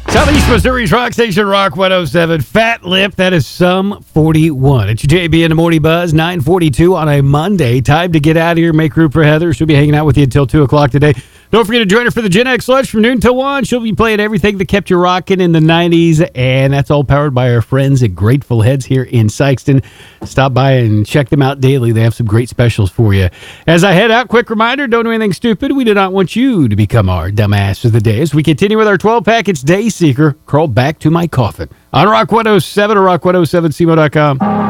Southeast Missouri's Rock Station, Rock 107. Fat Lip, that is Sum 41. It's your JB in the Morning Buzz, 9:42 on a Monday. Time to get out of here, make room for Heather. She'll be hanging out with you until 2 o'clock today. Don't forget to join her for the Gen X Lunch from noon till 1. She'll be playing everything that kept you rocking in the 90s, and that's all powered by our friends at Grateful Heads here in Sikeston. Stop by and check them out daily. They have some great specials for you. As I head out, quick reminder, don't do anything stupid. We do not want you to become our dumbass of the day. As we continue with our 12-pack, it's Day Seeker. Crawl back to my coffin. On Rock 107 or rock107cmo.com.